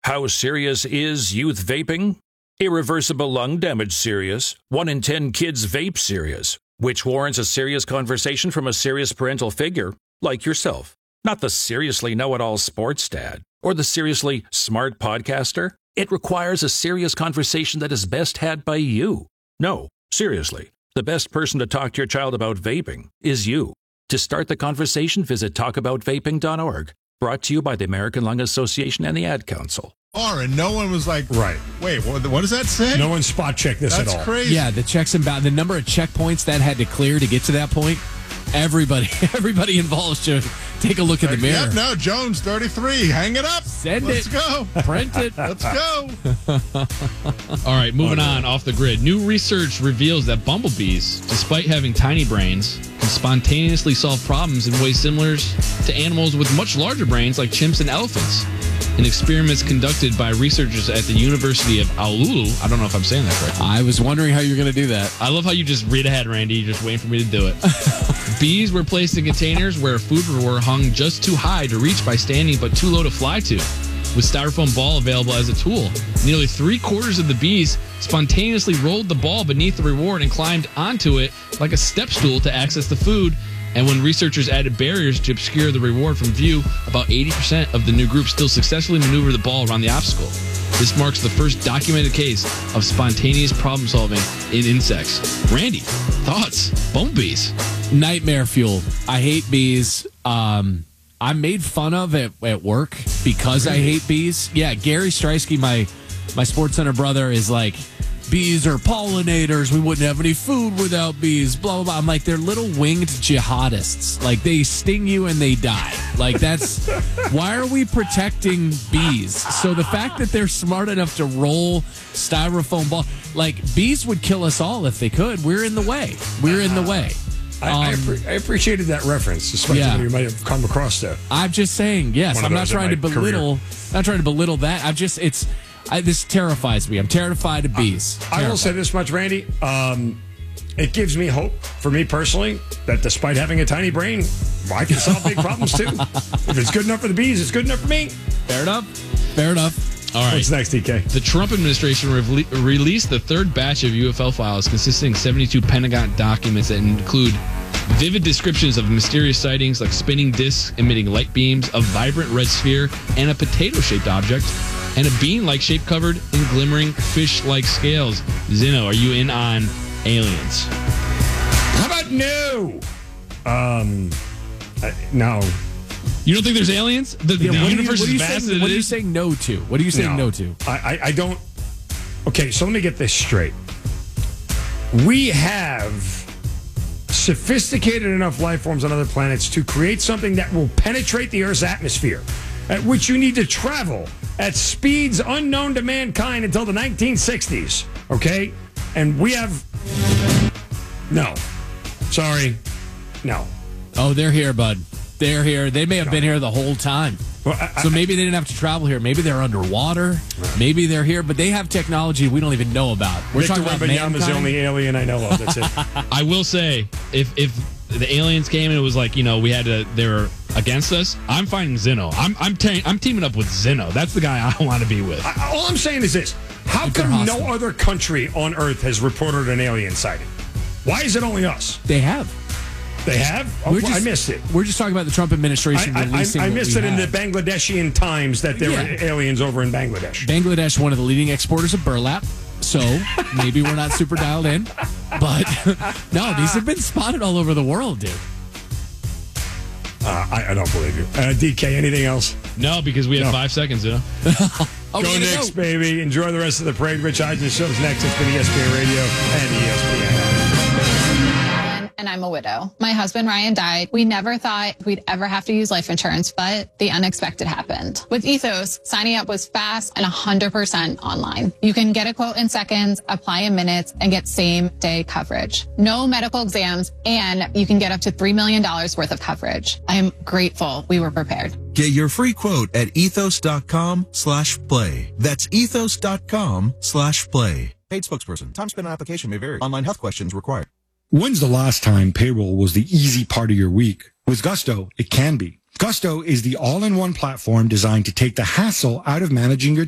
How serious is youth vaping? Irreversible lung damage serious. 1 in 10 kids vape serious, which warrants a serious conversation from a serious parental figure, like yourself. Not the seriously know-it-all sports dad or the seriously smart podcaster. It requires a serious conversation that is best had by you. No, seriously, the best person to talk to your child about vaping is you. To start the conversation, visit talkaboutvaping.org. Brought to you by the American Lung Association and the Ad Council. And no one was like, right. Wait, what does that say? No one spot checked this at all. That's crazy. Yeah, the checks and the number of checkpoints that had to clear to get to that point. Everybody involved should take a look in the mirror. Yep, no, Jones, 33. Hang it up. Let's go. Print it. Let's go. All right, moving on off the grid. New research reveals that bumblebees, despite having tiny brains, can spontaneously solve problems in ways similar to animals with much larger brains like chimps and elephants. In experiments conducted by researchers at the University of Aululu. I don't know if I'm saying that correctly. I was wondering how you're going to do that. I love how you just read ahead, Randy. You're just waiting for me to do it. Bees were placed in containers where food were hung just too high to reach by standing but too low to fly to, with styrofoam ball available as a tool. Nearly 3/4 of the bees spontaneously rolled the ball beneath the reward and climbed onto it like a step stool to access the food. And when researchers added barriers to obscure the reward from view, about 80% of the new group still successfully maneuvered the ball around the obstacle. This marks the first documented case of spontaneous problem solving in insects. Randy, thoughts? Bumblebees. Nightmare fuel. I hate bees. I'm made fun of at work because I hate bees. Yeah, Gary Streisky, my Sports Center brother, is like, bees are pollinators. We wouldn't have any food without bees. Blah, blah, blah. I'm like, they're little winged jihadists. Like, they sting you and they die. Like, that's... Why are we protecting bees? So the fact that they're smart enough to roll styrofoam ball... Like, bees would kill us all if they could. We're in the way. We're in the way. I appreciated that reference, especially when you might have come across that. I'm just saying, yes. I'm not trying to belittle... Not trying to belittle that. I'm just... this terrifies me. I'm terrified of bees. I will say this much, Randy. It gives me hope, for me personally, that despite having a tiny brain, I can solve big problems too. If it's good enough for the bees, it's good enough for me. Fair enough. All right. What's next, DK? The Trump administration released the third batch of UFO files consisting of 72 Pentagon documents that include vivid descriptions of mysterious sightings like spinning discs emitting light beams, a vibrant red sphere, and a potato-shaped object, and a bean-like shape covered in glimmering fish-like scales. Zeno, are you in on aliens? How about no? No. You don't think there's aliens? The universe is vast as it is? What are you saying no to? What are you saying no to? I don't... Okay, so let me get this straight. We have sophisticated enough life forms on other planets to create something that will penetrate the Earth's atmosphere, at which you need to travel at speeds unknown to mankind until the 1960s, okay? And we have... No. Sorry. No. Oh, they're here, bud. They're here. They may have been here the whole time. Well, so maybe they didn't have to travel here. Maybe they're underwater. Maybe they're here, but they have technology we don't even know about. We're Victor talking about Wembanyama is the only alien I know of. That's it. I will say, if the aliens came and it was like, they were against us, I'm finding Zeno. I'm teaming up with Zeno. That's the guy I want to be with. All I'm saying is this. How come no other country on Earth has reported an alien sighting? Why is it only us? They have. They have? I missed it. We're just talking about the Trump administration releasing I missed it in the Bangladeshian Times that there were aliens over in Bangladesh. Bangladesh, one of the leading exporters of burlap. So maybe we're not super dialed in. But no, these have been spotted all over the world, dude. I don't believe you. DK, anything else? No, because we have 5 seconds, Go Knicks, baby. Enjoy the rest of the parade. Rich Eisen Show's next. It's been ESPN Radio and ESPN. And I'm a widow. My husband, Ryan, died. We never thought we'd ever have to use life insurance, but the unexpected happened. With Ethos, signing up was fast and 100% online. You can get a quote in seconds, apply in minutes, and get same-day coverage. No medical exams, and you can get up to $3 million worth of coverage. I am grateful we were prepared. Get your free quote at ethos.com/play. That's ethos.com/play. Paid spokesperson. Time spent on application may vary. Online health questions required. When's the last time payroll was the easy part of your week? With Gusto, it can be. Gusto is the all-in-one platform designed to take the hassle out of managing your